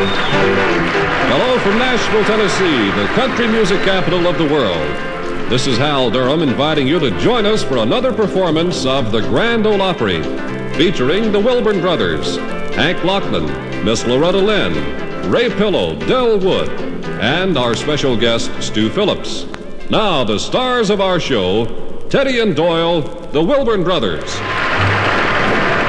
Hello from Nashville, Tennessee, the country music capital of the world. This is Hal Durham inviting you to join us for another performance of the Grand Ole Opry, featuring the Wilburn Brothers, Hank Lachlan, Miss Loretta Lynn, Ray Pillow, Del Wood, and our special guest, Stu Phillips. Now, the stars of our show, Teddy and Doyle, the Wilburn Brothers.